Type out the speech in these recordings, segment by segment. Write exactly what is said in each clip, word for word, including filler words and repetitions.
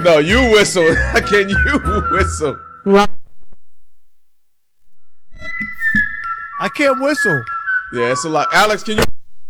No, you whistle. Can you whistle? I can't whistle. Yeah, it's a lot. Alex, can you?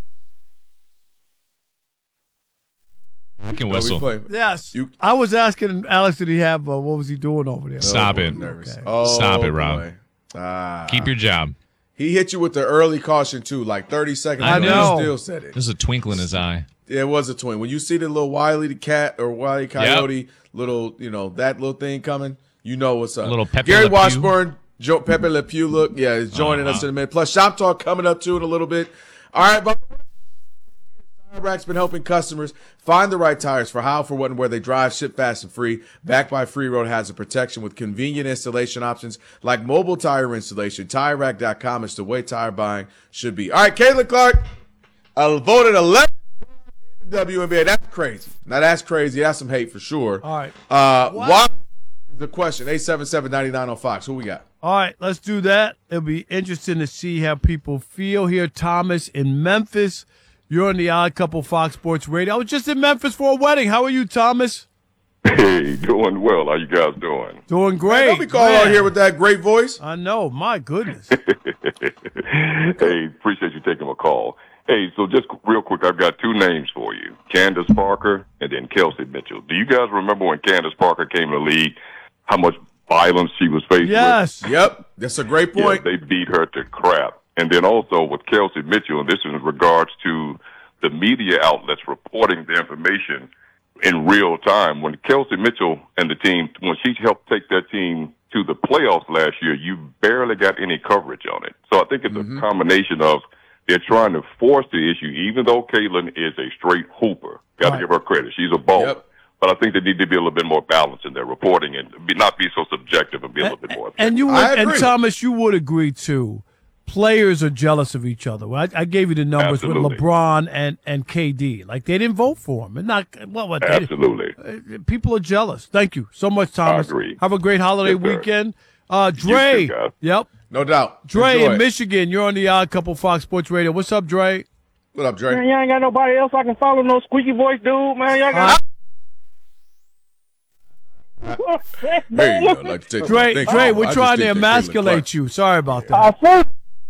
I can whistle. Yes. You- I was asking Alex, did he have, uh, what was he doing over there? Stop Oh, it. nervous. Okay. Oh, Stop it, boy. Rob. Ah. Keep your job. He hit you with the early caution, too, like thirty seconds. I ago. know. He still said it. There's a twinkle in his eye. Yeah, it was a twin. When you see the little Wile the cat or Wile Coyote, little, you know, that little thing coming, you know what's up. A little Pepe Gary Le Pew. Washburn, Joe, Pepe Le Pew, look, yeah, is joining Uh-huh. us in a minute. Plus, Shop Talk coming up, too, in a little bit. All right, but Tire Rack's been helping customers find the right tires for how, for what, and where they drive, ship fast and free. Backed by Free Road Hazard Protection with convenient installation options like mobile tire installation. Tire Rack dot com is the way tire buying should be. All right, Caitlin Clark uh, voted eleven W N B A. That's crazy. Now, that's crazy. That's some hate for sure. All right. Uh, What? why is the question? eight seven seven, nine nine on Fox. Who we got? All right, let's do that. It'll be interesting to see how people feel here. Thomas in Memphis. You're on the Odd Couple Fox Sports Radio. I was just in Memphis for a wedding. How are you, Thomas? Hey, doing well. How you guys doing? Doing great. Hey, don't be calling Man, out here with that great voice. I know. My goodness. Hey, appreciate you taking my call. Hey, so just real quick, I've got two names for you, Candace Parker and then Kelsey Mitchell. Do you guys remember when Candace Parker came to the league, how much violence she was faced Yes. Yep, that's a great with? point. Yeah, they beat her to crap. And then also with Kelsey Mitchell, and this is in regards to the media outlets reporting the information in real time. When Kelsey Mitchell and the team, when she helped take that team to the playoffs last year, you barely got any coverage on it. So I think it's Mm-hmm. a combination of they're trying to force the issue, even though Caitlin is a straight hooper. Got to Right. give her credit. She's a baller. Yep. But I think they need to be a little bit more balanced in their reporting and be, not be so subjective and be a little bit more objective. And you would, I and agree. Thomas, you would agree too. Players are jealous of each other. I, I gave you the numbers Absolutely. with LeBron and, and K D. Like they didn't vote for him, and not what what they, Absolutely. uh, people are jealous. Thank you so much, Thomas. agree. Have a great holiday Yes, sir. weekend. Uh, Dre, You too, guys. yep, No doubt. Dre Enjoy in it. Michigan. You're on the Odd Couple Fox Sports Radio. What's up, Dre? What up, Dre? Man, y'all ain't got nobody else I can follow, no squeaky voice dude, man. Y'all got. Hey, I'd like to take Dre, thank Dre, you. I we're just trying to think that Caitlin emasculate Clark- you. Sorry about that. I first,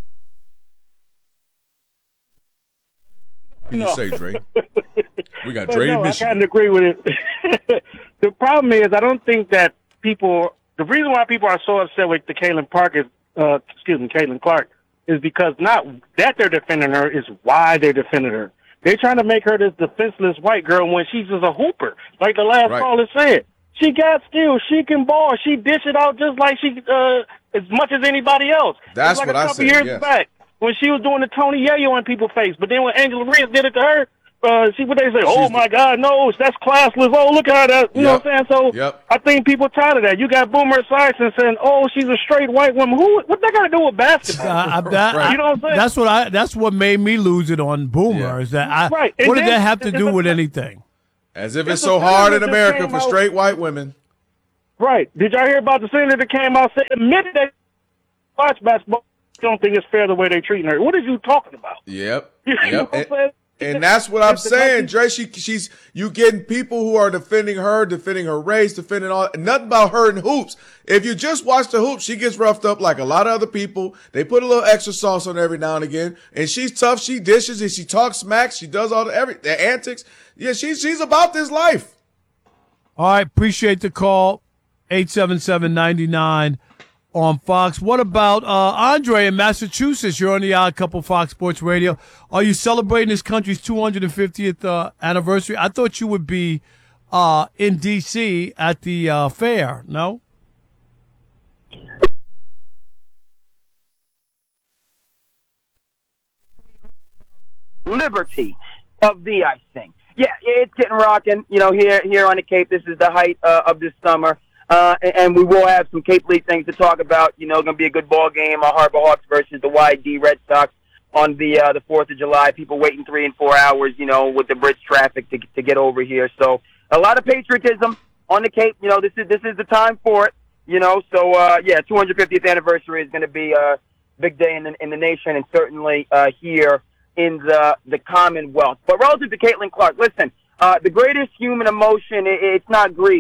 What did you say, Dre? We got but Dre in no, I Michigan. kind of agree with it. The problem is, I don't think that people. The reason why people are so upset with the Caitlin Park is, uh, excuse me, Caitlin Clark, is because not that they're defending her, is why they're defending her. They're trying to make her this defenseless white girl when she's just a hooper, like the last Right. caller said. She got skills. She can ball. She dish it out just like she, uh, as much as anybody else. That's It's like what a I couple said, years yes. back when she was doing the Tony Yayo in people's face. But then when Angela Reese did it to her, uh, see what they say? Oh She's my God, no, that's classless. Oh, look at that. You know Yep. what I'm saying? So Yep. I think people tired of that. You got Boomer Esiason saying, "Oh, she's a straight white woman." Who? What they got to do with basketball? I, I, that, Right. You know what I'm saying? That's what I. That's what made me lose it on Boomer. Yeah. Is that I? Right. And What did then- that have to and do then- with anything? As if It's it's so a hard in senator that America came for out- straight white women. Right. Did y'all hear about the senator that came out saying admitted that watch basketball? Don't think it's fair the way they treating her. What are you talking about? Yep. You know Yep. what I'm And, saying? and that's what I'm It's the saying, country- Dre. She, she's you getting people who are defending her, defending her race, defending all. Nothing about her in hoops. If you just watch the hoops, she gets roughed up like a lot of other people. They put a little extra sauce on her every now and again, and she's tough. She dishes and she talks smack. She does all the every the antics. Yeah, she's she's about this life. All right, appreciate the call. eight seven seven, nine nine on Fox. What about uh, Andre in Massachusetts? You're on the Odd Couple Fox Sports Radio. Are you celebrating this country's two hundred fiftieth uh, anniversary? I thought you would be uh, in D C at the uh, fair. No? Liberty of the ice thing. Yeah, it's getting rocking. You know, here here on the Cape, this is the height uh, of this summer, uh, and, and we will have some Cape League things to talk about. You know, going to be a good ball game. Uh, Harbor Hawks versus the Y D Red Sox on the uh, the Fourth of July. People waiting three and four hours. You know, with the bridge traffic to to get over here. So a lot of patriotism on the Cape. You know, this is this is the time for it. You know, so uh, yeah, two hundred fiftieth anniversary is going to be a big day in the, in the nation, and certainly uh, here in the the Commonwealth. But relative to Caitlin Clark, listen, uh, the greatest human emotion, it, it's not greed.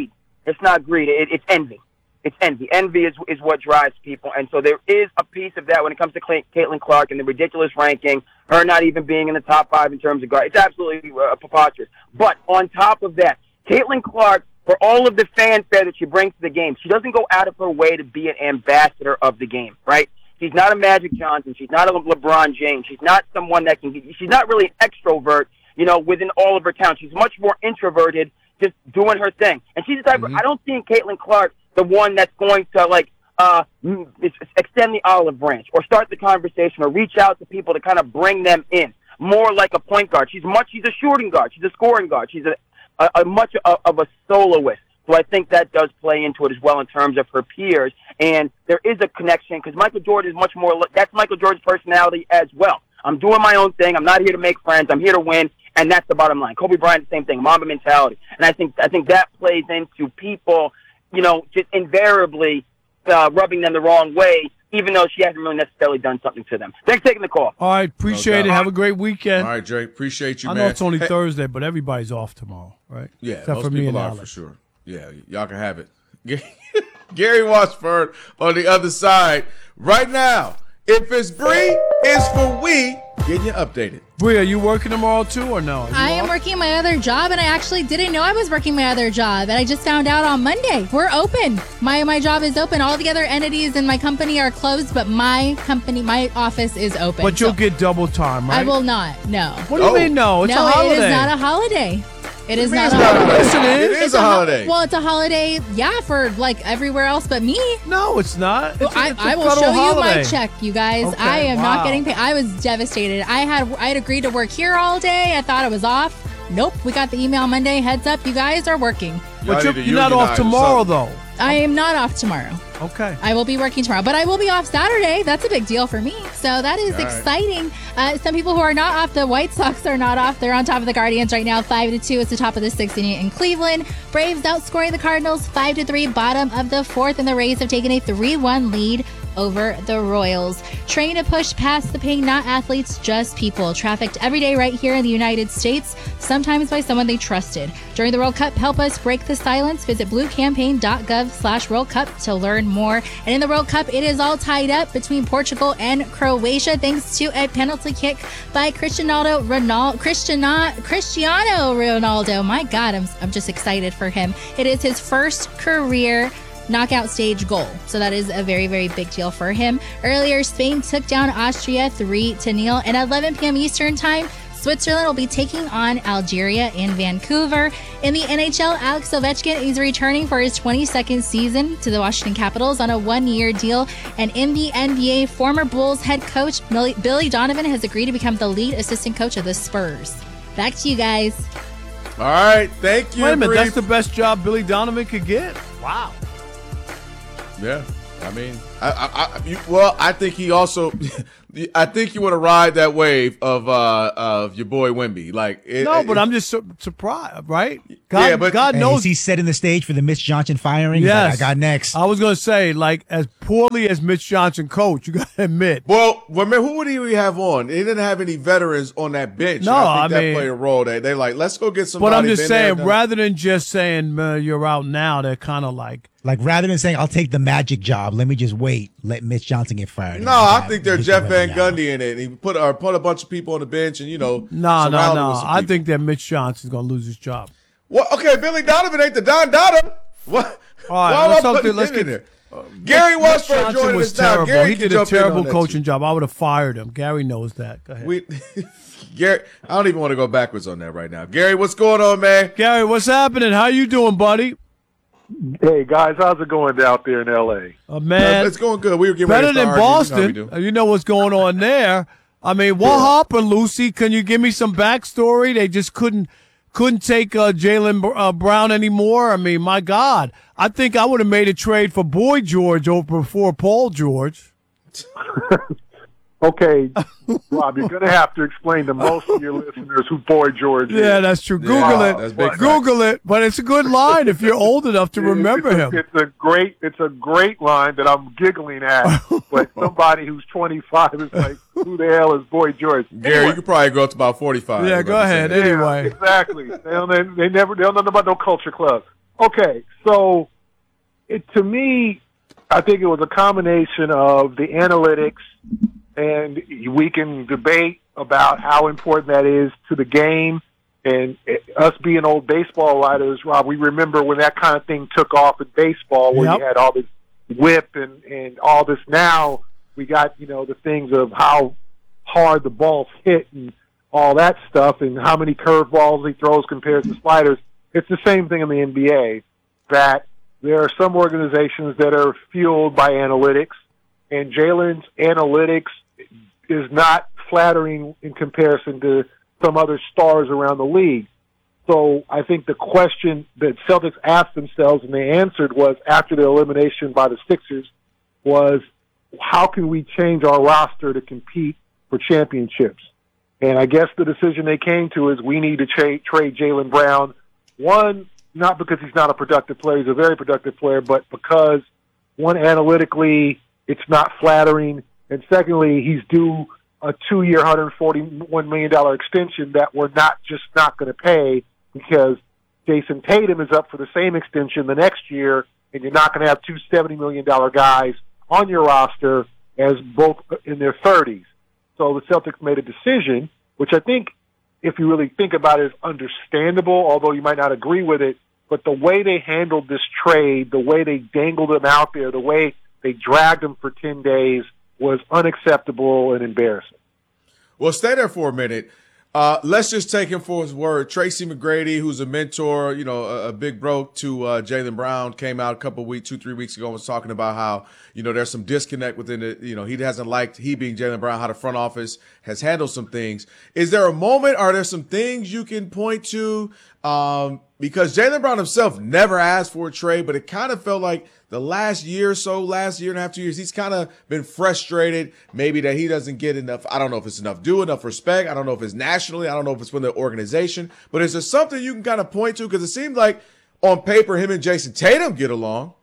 It's not greed. It, it's envy. It's envy. Envy is is what drives people. And so there is a piece of that when it comes to Caitlin Clark and the ridiculous ranking, her not even being in the top five in terms of guard. It's absolutely uh, preposterous. But on top of that, Caitlin Clark, for all of the fanfare that she brings to the game, she doesn't go out of her way to be an ambassador of the game, right? She's not a Magic Johnson. She's not a LeBron James. She's not someone that can – she's not really an extrovert, you know, within all of her town. She's much more introverted, just doing her thing. And she's the type mm-hmm. of – I don't see in Caitlin Clark the one that's going to, like, uh, extend the olive branch or start the conversation or reach out to people to kind of bring them in, more like a point guard. She's much – she's a shooting guard. She's a scoring guard. She's a, a, a much of, of a soloist. So I think that does play into it as well in terms of her peers. And there is a connection because Michael Jordan is much more – that's Michael Jordan's personality as well. I'm doing my own thing. I'm not here to make friends. I'm here to win, and that's the bottom line. Kobe Bryant, the same thing, Mamba mentality. And I think I think that plays into people – you know, just invariably uh, rubbing them the wrong way, even though she hasn't really necessarily done something to them. Thanks for taking the call. All right, appreciate no it. Have a great weekend. All right, Drake, appreciate you, I man. know it's only hey. Thursday, but everybody's off tomorrow, right? Yeah, Except most for me people and are Alex. for sure. Yeah, y'all can have it. Gary Washburn on the other side right now. If it's Bree, it's for we. Getting you updated. Bree, are you working tomorrow too or no? I am working my other job, and I actually didn't know I was working my other job, and I just found out on Monday. We're open. My my job is open. All the other entities in my company are closed, but my company, my office is open. But you'll so get double time, right? I will not. No. What do you Oh. mean no? It's no, a holiday. it is not a holiday. It is not It's a not a holiday. holiday. Yes, it is. It is It's a ho- holiday. Well, it's a holiday, yeah, for like everywhere else but me. No, it's not. It's a- I, it's a I will federal show you my holiday. check, you guys. Okay, I am wow. not getting paid. I was devastated. I had I had agreed to work here all day. I thought I was off. Nope. We got the email Monday. Heads up, you guys are working. Y'all But you're, need to you're not off unionize or tomorrow, something. though. I am not off tomorrow. Okay. I will be working tomorrow, but I will be off Saturday. That's a big deal for me. So that is All right. exciting. Uh, some people who are not off, the White Sox are not off. They're on top of the Guardians right now, five to two. It's the top of the sixth inning in Cleveland. Braves outscoring the Cardinals five to three, bottom of the fourth, and the Rays have taken a three one lead over the Royals. Train to push past the pain, not athletes, just people. Trafficked every day right here in the United States, sometimes by someone they trusted. During the World Cup, help us break the silence. Visit bluecampaign.gov slash World Cup to learn more. And in the World Cup, it is all tied up between Portugal and Croatia, thanks to a penalty kick by Cristiano Ronaldo. Cristiano, Cristiano Ronaldo. My God, I'm, I'm just excited for him. It is his first career knockout stage goal. So that is a very, very big deal for him. Earlier, Spain took down Austria three to nil. And at eleven p.m. Eastern time, Switzerland will be taking on Algeria in Vancouver. In the N H L, Alex Ovechkin is returning for his twenty-second season to the Washington Capitals on a one-year deal. And in the N B A, former Bulls head coach Billy Donovan has agreed to become the lead assistant coach of the Spurs. Back to you guys. All right, thank you. Wait a minute. Bree. That's the best job Billy Donovan could get? Wow. Yeah, I mean, I, I, I you, well, I think he also, I think you want to ride that wave of uh of your boy Wemby. Like, it, No, it, but I'm just su- surprised, right? God, Yeah, but- God Hey, knows. is he setting the stage for the Mitch Johnson firing? He's Yes. like, I got next. I was going to say, like, as poorly as Mitch Johnson coached, you got to admit. Well, remember, who would he have on? He didn't have any veterans on that bench. No, and I think I that mean- played a role. They they like, let's go get somebody. But I'm just been there, saying, done- rather than just saying uh, you're out now, they're kind of like, Like, rather than saying, I'll take the Magic job, let me just wait, let Mitch Johnson get fired. No, I think they're He's Jeff already Van out. Gundy in it. He put or put a bunch of people on the bench, and you know, no, no, surround him no. with some I people. think that Mitch Johnson's going to lose his job. Well, okay, Billy Donovan ain't the Don Dada. What? All right, Why am I let's, hope putting that- let's him in get. there? Gary Mitch Washburn Johnson joining was us now. terrible. Gary He can did a jump in on terrible that coaching too. job. I would have fired him. Gary knows that. Go ahead. We, Gary, I don't even want to go backwards on that right now. Gary, what's going on, man? Gary, what's happening? How you doing, buddy? Hey guys, how's it going out there in L A? Uh, man, it's going good. We were getting better ready to than start arguing. You know how we Boston. do. Uh, You know what's going on there. I mean, what happened, Lucy? Can you give me some backstory? They just couldn't couldn't take uh, Jaylen uh, Brown anymore. I mean, my God, I think I would have made a trade for Boy George over before Paul George. Okay, Rob, you're going to have to explain to most of your listeners who Boy George is. Yeah, that's true. Google Yeah, it. that's big Google it. But it's a good line if you're old enough to remember it's a, him. It's a great, it's a great line that I'm giggling at. But somebody who's twenty-five is like, "Who the hell is Boy George?" Gary, Anyway, you could probably grow up to about forty-five. Yeah, I'm go about to say ahead. that. yeah, Anyway. exactly. They don't, they, they never, they don't know nothing about no culture club. Okay, so it, to me, I think it was a combination of the analytics, and we can debate about how important that is to the game. And us being old baseball writers, Rob, we remember when that kind of thing took off in baseball, where Yep. you had all this whip and, and all this. Now we got, you know, the things of how hard the balls hit and all that stuff, and how many curveballs he throws compared to sliders. It's the same thing in the N B A, that there are some organizations that are fueled by analytics, and Jalen's analytics is not flattering in comparison to some other stars around the league. So I think the question that Celtics asked themselves and they answered was, after the elimination by the Sixers, was how can we change our roster to compete for championships? And I guess the decision they came to is we need to tra- trade Jaylen Brown. One, not because he's not a productive player, he's a very productive player, but because, one, analytically, it's not flattering, and secondly, he's due a two-year, one hundred forty-one million dollars extension that we're not just not going to pay, because Jason Tatum is up for the same extension the next year, and you're not going to have two seventy million dollars guys on your roster as both in their thirties. So the Celtics made a decision, which I think, if you really think about it, is understandable, although you might not agree with it. But the way they handled this trade, the way they dangled him out there, the way they dragged him for ten days was unacceptable and embarrassing. Well, stay there for a minute. Uh, let's just take him for his word. Tracy McGrady, who's a mentor, you know, a, a big bro to uh, Jaylen Brown, came out a couple of weeks, two, three weeks ago, and was talking about how, you know, there's some disconnect within it. You know, he hasn't liked, he being Jaylen Brown, how the front office has handled some things. Is there a moment, are there some things you can point to? Um, because Jaylen Brown himself never asked for a trade, but it kind of felt like the last year or so, last year and a half, two years, he's kind of been frustrated maybe that he doesn't get enough. I don't know if it's enough due, enough respect. I don't know if it's nationally. I don't know if it's from the organization. But is there something you can kind of point to? Because it seems like on paper, him and Jason Tatum get along.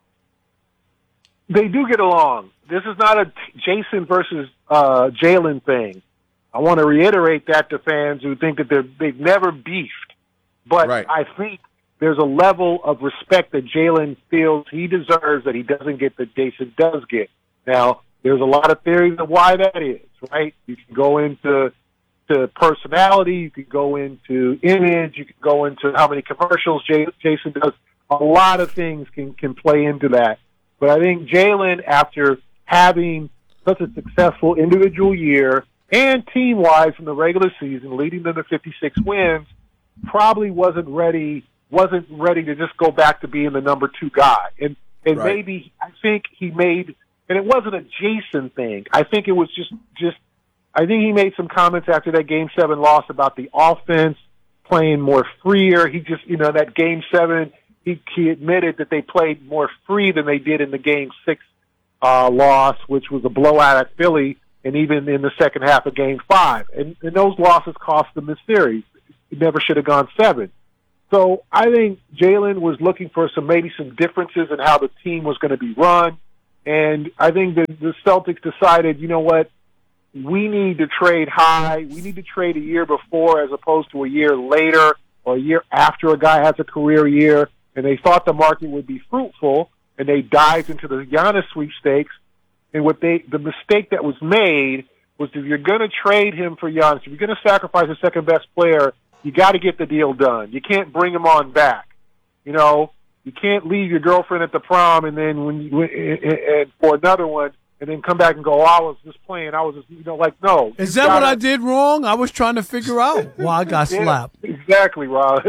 They do get along. This is not a Jason versus uh, Jaylen thing. I want to reiterate that to fans who think that they're, they've never beefed. But right. I think there's a level of respect that Jaylen feels he deserves that he doesn't get that Jason does get. Now, there's a lot of theories of why that is, right? You can go into to personality, you can go into image, you can go into how many commercials Jay, Jason does. A lot of things can, can play into that. But I think Jaylen, after having such a successful individual year and team-wise in the regular season, leading them to fifty-six wins, probably wasn't ready wasn't ready to just go back to being the number two guy. And and Right. maybe I think he made, and it wasn't a Jason thing. I think it was just, just I think he made some comments after that Game seven loss about the offense playing more freer. He just, you know, that Game seven, he, he admitted that they played more free than they did in the Game six uh, loss, which was a blowout at Philly, and even in the second half of Game five. And, and those losses cost them this series. It never should have gone seven. So I think Jaylen was looking for some maybe some differences in how the team was going to be run. And I think the, the Celtics decided, you know what, we need to trade high. We need to trade a year before as opposed to a year later or a year after a guy has a career year. And they thought the market would be fruitful, and they dived into the Giannis sweepstakes. And what they the mistake that was made was, if you're going to trade him for Giannis, if you're going to sacrifice the second best player, you got to get the deal done. You can't bring him on back. You know, you can't leave your girlfriend at the prom and then when you, and for another one, and then come back and go, oh, I was just playing. I was just, you know, like, no. Is that gotta, what I did wrong? I was trying to figure out why I got yeah, slapped. Exactly, Rob.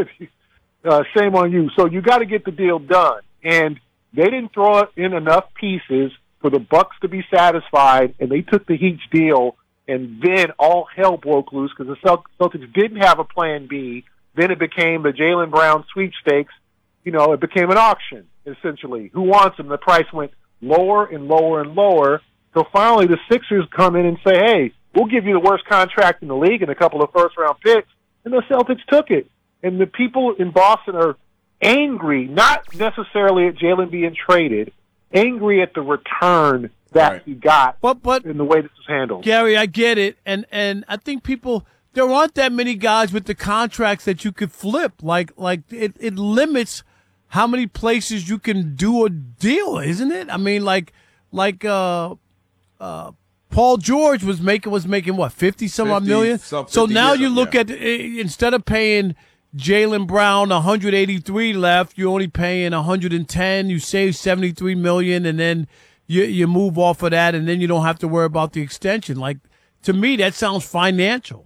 Uh, shame on you. So you got to get the deal done. And they didn't throw in enough pieces for the Bucks to be satisfied, and they took the Heat's deal. And then all hell broke loose because the Celtics didn't have a plan B. Then it became the Jaylen Brown sweepstakes. You know, it became an auction, essentially. Who wants him? The price went lower and lower and lower. So finally the Sixers come in and say, hey, we'll give you the worst contract in the league and a couple of first-round picks. And the Celtics took it. And the people in Boston are angry, not necessarily at Jaylen being traded, angry at the return that right. he got but, but, in the way this was handled. Gary, I get it. And, and I think people, there aren't that many guys with the contracts that you could flip. Like, like it, it limits how many places you can do a deal, isn't it? I mean, like like uh, uh, Paul George was making was making what fifty some odd million. Some so now you years, look yeah. at uh, instead of paying Jaylen Brown one hundred eighty-three left, you're only paying one hundred ten. You save seventy-three million, and then you you move off of that, and then you don't have to worry about the extension. Like, to me, that sounds financial.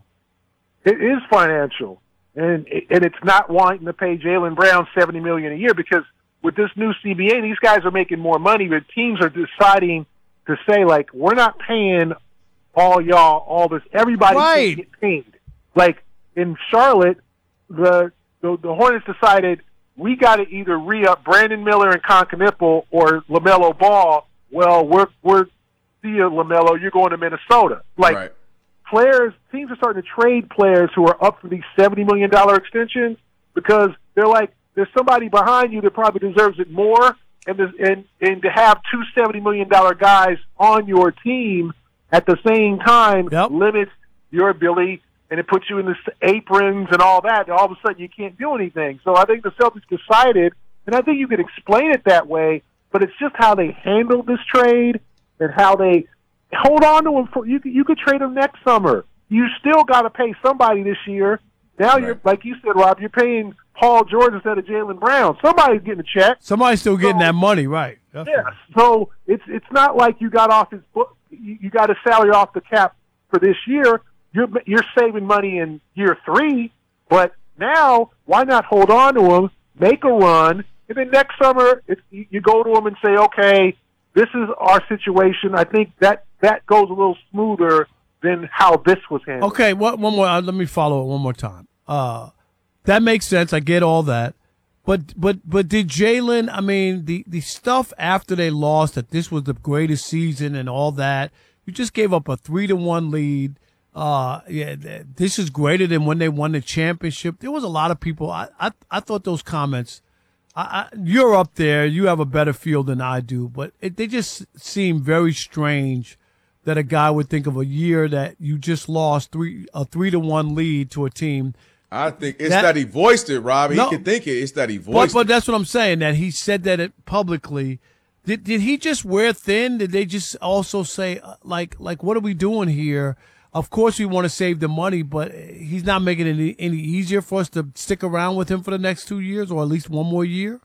It is financial, and and it's not wanting to pay Jaylen Brown seventy million dollars a year, because with this new C B A, these guys are making more money, but teams are deciding to say, like, we're not paying all y'all all this. Everybody Right. can get paid. Like, in Charlotte, the the, the Hornets decided we got to either re-up Brandon Miller and Concanipple or LaMelo Ball. Well, we're, we're see you, LaMelo, you're going to Minnesota. Like, Right. players, teams are starting to trade players who are up for these seventy million dollars extensions because they're like, there's somebody behind you that probably deserves it more, and there's- and and to have two seventy million dollars guys on your team at the same time Yep. limits your ability, and it puts you in the s- aprons and all that, and all of a sudden you can't do anything. So I think the Celtics decided, and I think you could explain it that way, but it's just how they handled this trade and how they hold on to him. For, you, could- you could trade him next summer. You still got to pay somebody this year. Now Right. you're, like you said, Rob, you're paying Paul George instead of Jaylen Brown. Somebody's getting a check. Somebody's still getting So- that money, right? Yeah, so it's it's not like you got off his book. You, you got a salary off the cap for this year. You're you're saving money in year three, but now why not hold on to him, make a run, and then next summer it's, you, you go to him and say, okay, this is our situation. I think that that goes a little smoother than how this was handled. Okay, what, one more. Uh, let me follow it one more time. Uh, that makes sense. I get all that. But but but did Jaylen? I mean, the the stuff after they lost, that this was the greatest season and all that. You just gave up a three to one lead. Uh, yeah, th- this is greater than when they won the championship. There was a lot of people. I I, I thought those comments. I, I, you're up there. You have a better feel than I do, but it, they just seem very strange that a guy would think of a year that you just lost three a three to one lead to a team. I think it's That- that, he voiced it, Rob. He No. can think it. It's that he But, voiced but it. that's what I'm saying, that he said that it publicly. Did did he just wear thin? Did they just also say, uh, like, like what are we doing here? Of course we want to save the money, but he's not making it any, any easier for us to stick around with him for the next two years or at least one more year?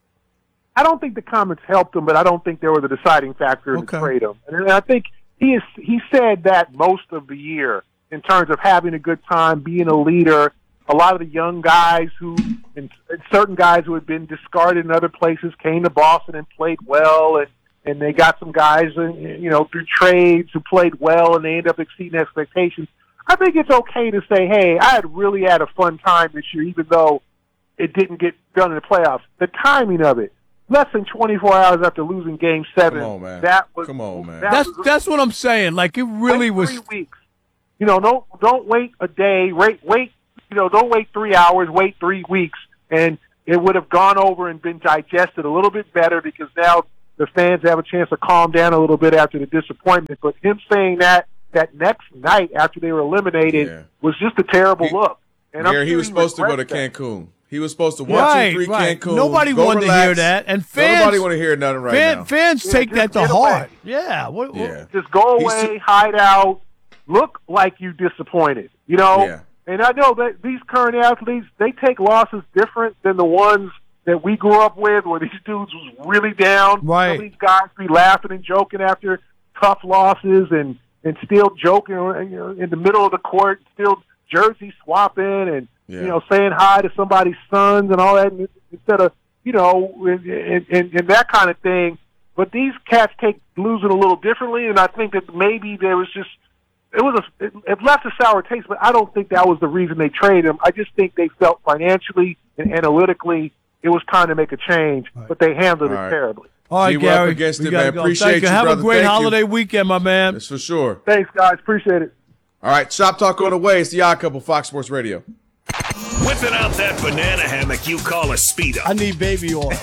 I don't think the comments helped him, but I don't think they were the deciding factor Okay. to trade him. And I think he is, he said that most of the year in terms of having a good time, being a leader. A lot of the young guys who, and certain guys who had been discarded in other places, came to Boston and played well, and, and they got some guys, you know, through trades who played well, and they end up exceeding expectations. I think it's okay to say, hey, I had really had a fun time this year, even though it didn't get done in the playoffs. The timing of it, less than twenty-four hours after losing Game Seven. Come on, man. That was Come on, man. that That's was- that's what I'm saying. Like, it really wait was. three weeks. You know, don't don't wait a day. Wait, wait. You know, don't wait three hours. Wait three weeks, and it would have gone over and been digested a little bit better, because now the fans have a chance to calm down a little bit after the disappointment. But him saying that that next night after they were eliminated Yeah. was just a terrible He- look. And I'm Gary, he sure was supposed to go to regrets that. Cancun. He was supposed to one, Right, two, three, right. Cancun. Nobody go wanted to relax. hear that, and fans- Nobody want to hear nothing right Fan, now. fans Yeah, take just that to get heart. away. Yeah. What, what- Yeah. Just go He's away, too- hide out, look like you disappointed. You know, Yeah. and I know that these current athletes, they take losses different than the ones that we grew up with, where these dudes was really down. Right. Some of these guys be laughing and joking after tough losses, and and still joking, you know, in the middle of the court, still jersey swapping, and Yeah. you know, saying hi to somebody's sons and all that, instead of, you know, and, and, and, and that kind of thing. But these cats take losing a little differently, and I think that maybe there was just, it was a, it, it left a sour taste, but I don't think that was the reason they traded him. I just think they felt financially and analytically it was time to make a change, but they handled All it right. terribly. All right, G, we're up Gary. against we it, gotta man. go. Appreciate Thank you. you, Have brother. a great Thank you. holiday weekend, my man. That's for sure. Thanks, guys. Appreciate it. All right, Shop Talk on the way. It's the Odd Couple, Fox Sports Radio. Whipping out that banana hammock you call a Speedo. I need baby oil.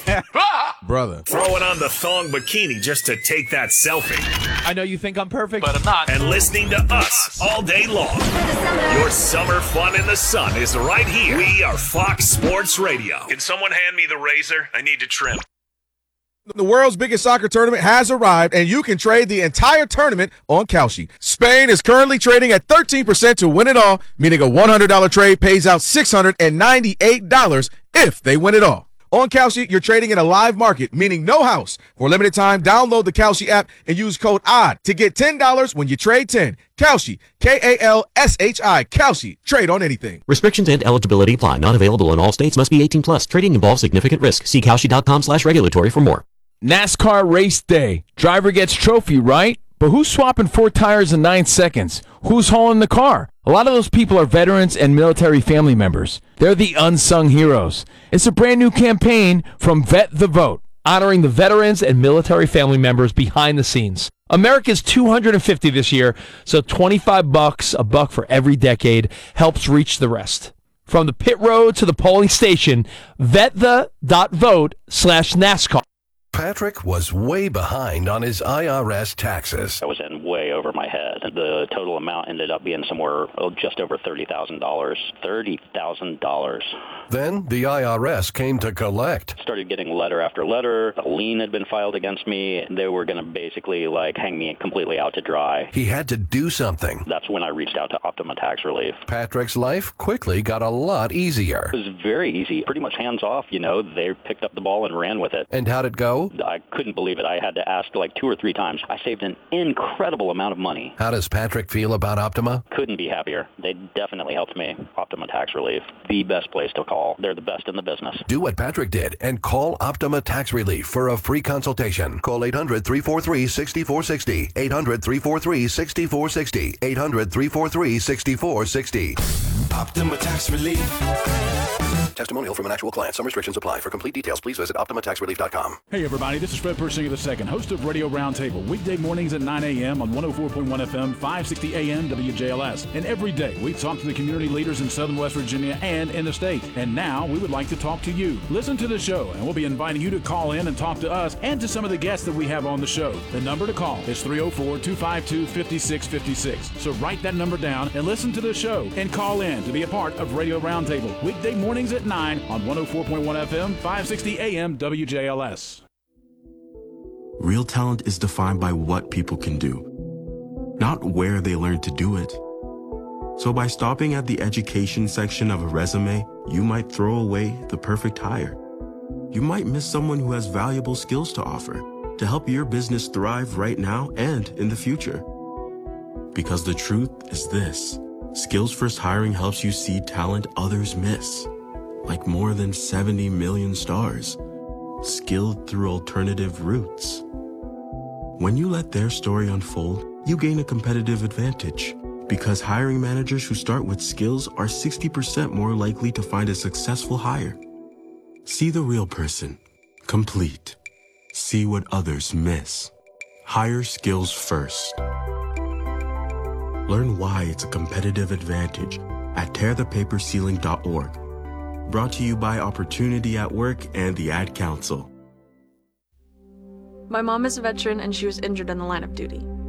Brother. Throwing on the thong bikini just to take that selfie. I know you think I'm perfect, but I'm not. And listening to us all day long. Your summer fun in the sun is right here. We are Fox Sports Radio. Can someone hand me the razor? I need to trim. The world's biggest soccer tournament has arrived, and you can trade the entire tournament on Kalshi. Spain is currently trading at thirteen percent to win it all, meaning a one hundred dollars trade pays out six hundred ninety-eight dollars if they win it all. On Kalshi, you're trading in a live market, meaning no house. For a limited time, download the Kalshi app and use code O D D to get ten dollars when you trade ten. Kalshi, K A L S H I, Kalshi. Trade on anything. Restrictions and eligibility apply. Not available in all states. Must be eighteen plus. Trading involves significant risk. See Kalshi.com slash regulatory for more. NASCAR race day. Driver gets trophy, right? But who's swapping four tires in nine seconds? Who's hauling the car? A lot of those people are veterans and military family members. They're the unsung heroes. It's a brand new campaign from Vet the Vote, honoring the veterans and military family members behind the scenes. America's two hundred fifty this year, so twenty-five bucks, a buck for every decade, helps reach the rest. From the pit road to the polling station, vetthe.vote slash NASCAR. Patrick was way behind on his I R S taxes. I was in way over my head. The total amount ended up being somewhere oh, just over thirty thousand dollars. thirty thousand dollars. Then the I R S came to collect. Started getting letter after letter. A lien had been filed against me. They were going to basically like hang me completely out to dry. He had to do something. That's when I reached out to Optima Tax Relief. Patrick's life quickly got a lot easier. It was very easy. Pretty much hands off, you know. They picked up the ball and ran with it. And how'd it go? I couldn't believe it. I had to ask like two or three times. I saved an incredible amount of money. How does Patrick feel about Optima? Couldn't be happier. They definitely helped me. Optima Tax Relief, the best place to call. They're the best in the business. Do what Patrick did and call Optima Tax Relief for a free consultation. Call eight hundred, three four three, six four six zero. eight hundred, three four three, six four six zero. eight hundred, three four three, six four six zero. Optima Tax Relief. Testimonial from an actual client. Some restrictions apply. For complete details, please visit optima tax relief dot com. Hey, everybody. This is Fred Persinger the second, host of Radio Roundtable, weekday mornings at nine a.m. on one oh four point one F M, five sixty A M W J L S. And every day, we talk to the community leaders in Southern West Virginia and in the state. And now, we would like to talk to you. Listen to the show, and we'll be inviting you to call in and talk to us and to some of the guests that we have on the show. The number to call is three oh four, two five two, five six five six. So write that number down and listen to the show and call in to be a part of Radio Roundtable, weekday mornings at nine on one oh four point one F M, five sixty A M W J L S. Real talent is defined by what people can do, not where they learn to do it. So by stopping at the education section of a resume, you might throw away the perfect hire. You might miss someone who has valuable skills to offer to help your business thrive right now and in the future. Because the truth is this: Skills First Hiring helps you see talent others miss, like more than seventy million stars, skilled through alternative routes. When you let their story unfold, you gain a competitive advantage, because hiring managers who start with skills are sixty percent more likely to find a successful hire. See the real person, complete. See what others miss. Hire skills first. Learn why it's a competitive advantage at tear the paper ceiling dot org. Brought to you by Opportunity at Work and the Ad Council. My mom is a veteran and she was injured in the line of duty.